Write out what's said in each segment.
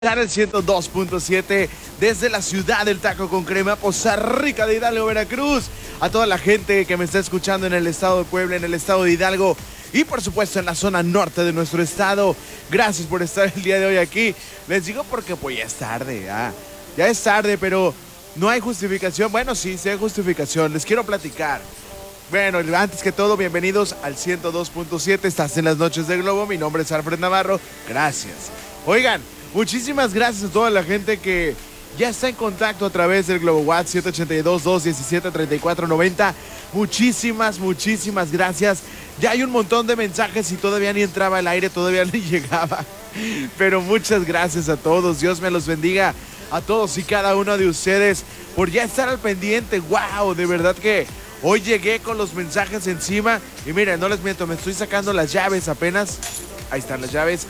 el 102.7 desde la ciudad del taco con crema, Poza Rica de Hidalgo, Veracruz. A toda la gente que me está escuchando en el estado de Puebla, en el estado de Hidalgo y por supuesto en la zona norte de nuestro estado. Gracias por estar el día de hoy aquí. Les digo porque pues ya es tarde, ya es tarde, pero no hay justificación. Bueno, sí hay justificación. Les quiero platicar. Bueno, antes que todo, bienvenidos al 102.7. Estás en las noches de Globo. Mi nombre es Alfred Navarro. Gracias. Oigan, muchísimas gracias a toda la gente que ya está en contacto a través del Globo WhatsApp 782-217-3490. Muchísimas gracias. Ya hay un montón de mensajes y todavía ni entraba al aire, todavía ni llegaba. Pero muchas gracias a todos. Dios me los bendiga a todos y cada uno de ustedes por ya estar al pendiente. ¡Wow! De verdad que hoy llegué con los mensajes encima. Y miren, no les miento, me estoy sacando las llaves apenas. Ahí están las llaves.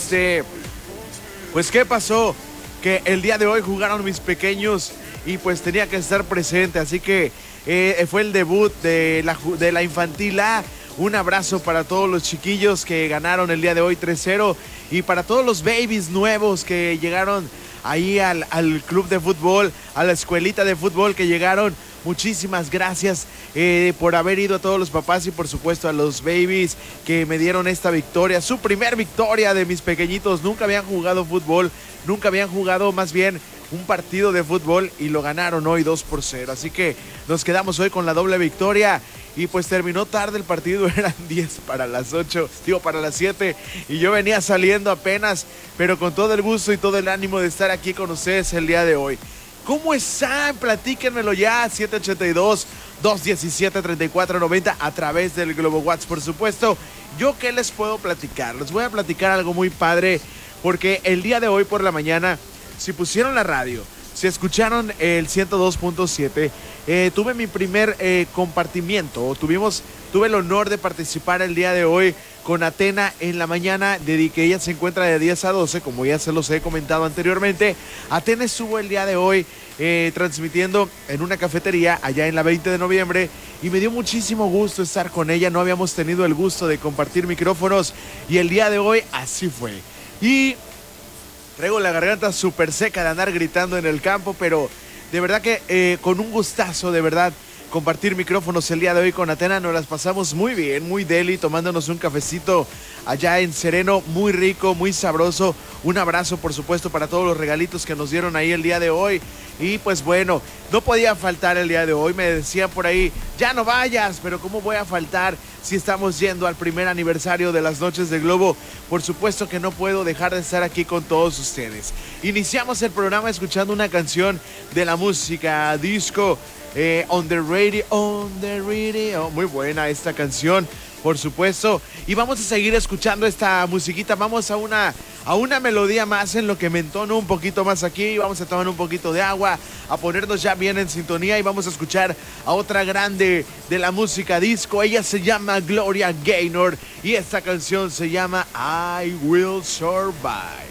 Pues, ¿qué pasó? Que el día de hoy jugaron mis pequeños y pues tenía que estar presente. Así que fue el debut de la infantil A. Un abrazo para todos los chiquillos que ganaron el día de hoy 3-0. Y para todos los babies nuevos que llegaron ahí al club de fútbol, a la escuelita de fútbol que llegaron. Muchísimas gracias por haber ido a todos los papás y por supuesto a los babies que me dieron esta victoria, su primer victoria de mis pequeñitos. Nunca habían jugado fútbol, nunca habían jugado más bien un partido de fútbol y lo ganaron hoy 2-0. Así que nos quedamos hoy con la doble victoria y pues terminó tarde el partido, eran 10 para las 8, para las 7 y yo venía saliendo apenas, pero con todo el gusto y todo el ánimo de estar aquí con ustedes el día de hoy. ¿Cómo están? Platíquenmelo ya, 782-217-3490 a través del Globo WhatsApp, por supuesto. ¿Yo qué les puedo platicar? Les voy a platicar algo muy padre, porque el día de hoy por la mañana, si pusieron la radio, si escucharon el 102.7, tuve mi primer compartimiento, tuve el honor de participar el día de hoy con Atena en la mañana, que ella se encuentra de 10 a 12, como ya se los he comentado anteriormente. Atena estuvo el día de hoy transmitiendo en una cafetería allá en la 20 de noviembre y me dio muchísimo gusto estar con ella. No habíamos tenido el gusto de compartir micrófonos y el día de hoy así fue. Y traigo la garganta súper seca de andar gritando en el campo, pero de verdad que con un gustazo, de verdad, compartir micrófonos el día de hoy con Atena. Nos las pasamos muy bien, muy deli, tomándonos un cafecito allá en Sereno, muy rico, muy sabroso. Un abrazo, por supuesto, para todos los regalitos que nos dieron ahí el día de hoy. Y pues bueno, no podía faltar el día de hoy. Me decían por ahí, ya no vayas, pero ¿cómo voy a faltar si estamos yendo al primer aniversario de las Noches de Globo? Por supuesto que no puedo dejar de estar aquí con todos ustedes. Iniciamos el programa escuchando una canción de la música disco, On the Radio. Muy buena esta canción, por supuesto. Y vamos a seguir escuchando esta musiquita. Vamos a una melodía más en lo que me entono un poquito más aquí. Vamos a tomar un poquito de agua, a ponernos ya bien en sintonía y vamos a escuchar a otra grande de la música disco. Ella se llama Gloria Gaynor y esta canción se llama I Will Survive.